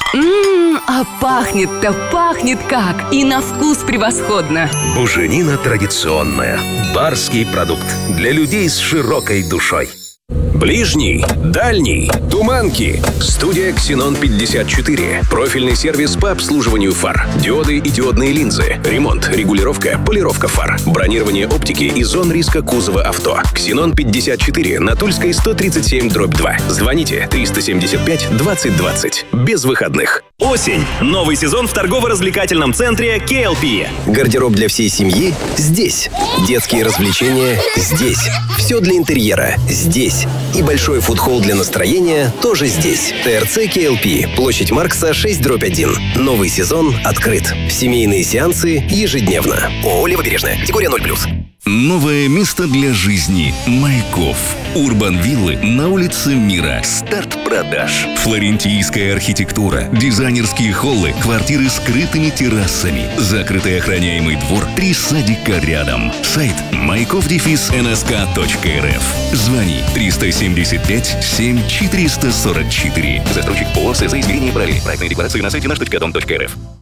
А пахнет-то пахнет как! И на вкус превосходно! Буженина традиционная. Барский продукт для людей с широкой душой. Ближний, дальний, Туманки. Студия «Ксенон 54». Профильный сервис по обслуживанию фар. Диоды и диодные линзы. Ремонт, регулировка, полировка фар. Бронирование оптики и зон риска кузова авто. «Ксенон 54» на Тульской 137/2. Звоните 375 20 20. Без выходных. Осень. Новый сезон в торгово-развлекательном центре KLP. Гардероб для всей семьи здесь. Детские развлечения здесь. Все для интерьера здесь. И большой фудхолл для настроения тоже здесь. ТРЦ KLP. Площадь Маркса 6/1. Новый сезон открыт. Семейные сеансы ежедневно. ООО «Левобережная». Категория 0+. Новое место для жизни. Майков. Урбан-виллы на улице Мира. Старт продаж. Флорентийская архитектура. Дизайнерские холлы. Квартиры с крытыми террасами. Закрытый охраняемый двор. 3 садика рядом. Сайт maykov-nsk.rf. Звони 375 7 444. Застройщик ООО «СЗ Измерение Брали». Проектные декларации на сайте наш.дом.рф.